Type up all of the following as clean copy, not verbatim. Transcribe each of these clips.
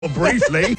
Briefly.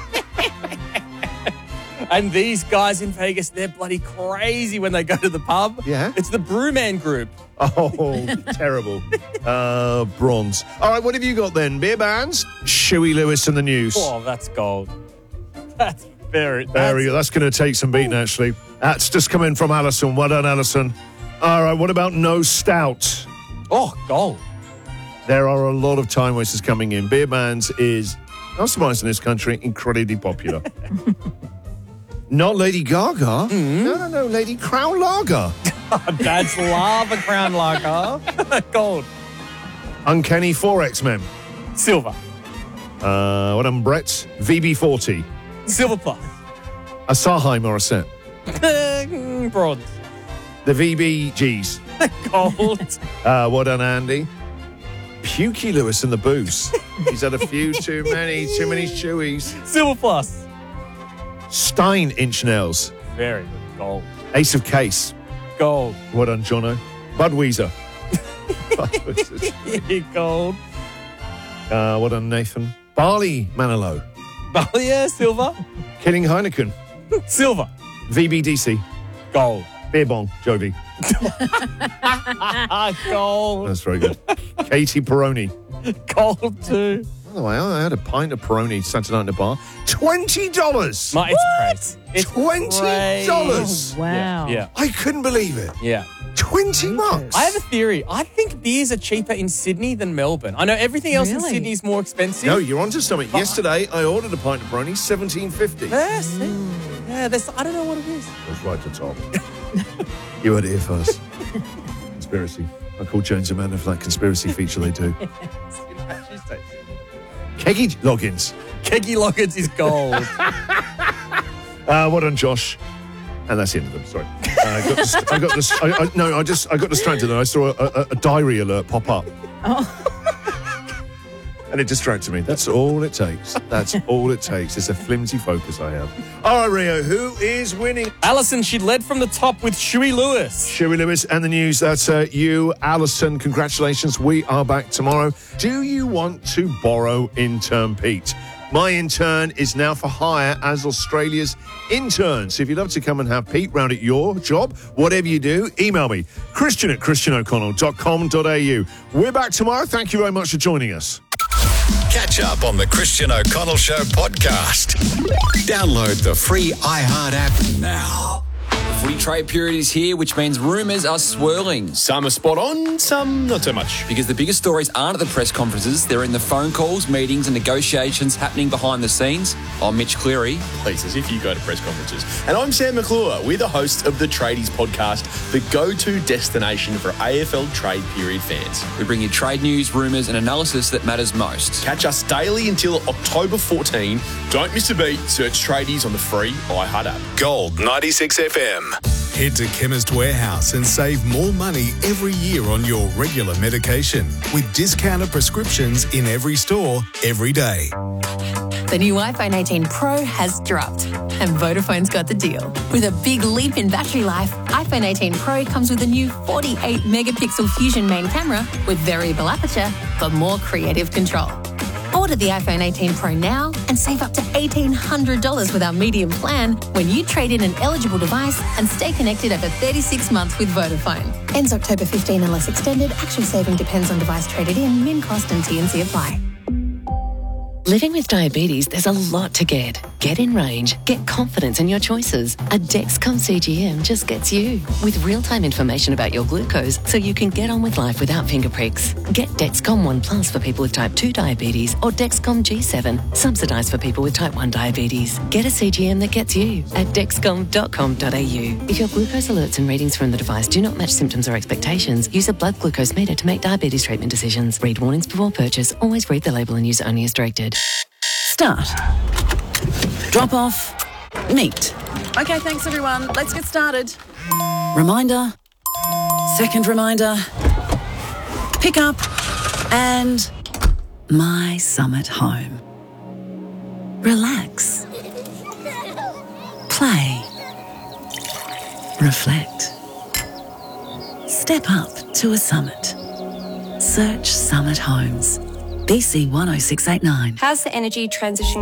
And these guys in Vegas, they're bloody crazy when they go to the pub. Yeah? It's the Brewman Group. Oh, terrible. Bronze. All right, what have you got then? Beer bands? Shuey Lewis and the News. Oh, that's gold. That's very... There we go. That's going to take some beating, actually. That's just come in from Alison. Well done, Alison. All right, what about No Stout? Oh, gold. There are a lot of time wasters coming in. Beer bands is, not surprised in this country, incredibly popular. Not Lady Gaga. No, Lady Crown Lager. Dads love a Crown Lager. Gold. Uncanny 4X-Men. Silver. What am Brett's? VB40. Silver plus. Asahi Morissette. Bronze. The VBGs. Gold. What done, Andy? Pukey Lewis and the Booze. He's had a few too many chewies. Silver plus. Stein Inch Nails. Very good. Gold. Ace of Case. Gold. What done, Jono? Budweiser. Gold. What done, Nathan? Barley Manilow. Yeah, silver. Killing Heineken. Silver. VBDC. Gold. Beer Bong. Jody. Gold. That's very good. Katie Peroni. Gold too. By the way, I had a pint of Peroni Saturday night in the bar. $20. Mate, it's crazy. It's $20. crazy. Wow. Yeah. I couldn't believe it. Yeah. $20. I have a theory. I think beers are cheaper in Sydney than Melbourne. I know everything else in Really? Sydney is more expensive. No, you're onto something. Yesterday, I ordered a pint of Peroni, $17.50. Yes. Yeah, I don't know what it is. That's right to top. You heard it here first. Conspiracy. I called Jones Amanda for that conspiracy feature they do. Keggy Loggins. Keggy Loggins is gold. What on Josh? And that's the end of them. Sorry. I got distracted and I saw a diary alert pop up. And it distracted me. That's all it takes. That's all it takes. It's a flimsy focus I have. All right, Rio, who is winning? Alison, she led from the top with Shuey Lewis. Shuey Lewis and the News. That's you, Alison. Congratulations. We are back tomorrow. Do you want to borrow intern Pete? My intern is now for hire as Australia's intern. So if you'd love to come and have Pete round at your job, whatever you do, email me, christian@christianoconnell.com.au. We're back tomorrow. Thank you very much for joining us. Catch up on the Christian O'Connell Show podcast. Download the free iHeart app now. Footy trade period is here, which means rumours are swirling. Some are spot on, some not so much. Because the biggest stories aren't at the press conferences, they're in the phone calls, meetings and negotiations happening behind the scenes. I'm Mitch Cleary. Please, as if you go to press conferences. And I'm Sam McClure. We're the hosts of the Tradies podcast, the go-to destination for AFL trade period fans. We bring you trade news, rumours and analysis that matters most. Catch us daily until October 14. Don't miss a beat. Search Tradies on the free iHeart app. Gold 96 FM. Head to Chemist Warehouse and save more money every year on your regular medication with discounted prescriptions in every store, every day. The new iPhone 18 Pro has dropped, and Vodafone's got the deal. With a big leap in battery life, iPhone 18 Pro comes with a new 48-megapixel Fusion main camera with variable aperture for more creative control. Order the iPhone 18 Pro now and save up to $1,800 with our medium plan when you trade in an eligible device and stay connected over 36 months with Vodafone. Ends October 15 unless extended. Actual saving depends on device traded in. Min cost and T&C apply. Living with diabetes, there's a lot to get. Get in range. Get confidence in your choices. A Dexcom CGM just gets you. With real-time information about your glucose so you can get on with life without finger pricks. Get Dexcom ONE Plus for people with type 2 diabetes or Dexcom G7, subsidised for people with type 1 diabetes. Get a CGM that gets you at dexcom.com.au. If your glucose alerts and readings from the device do not match symptoms or expectations, use a blood glucose meter to make diabetes treatment decisions. Read warnings before purchase. Always read the label and use only as directed. Start. Drop off. Meet. Okay, thanks everyone. Let's get started. Reminder. Second reminder. Pick up. And my summit home. Relax. Play. Reflect. Step up to a summit. Search Summit Homes. BC 10689. How's the energy transition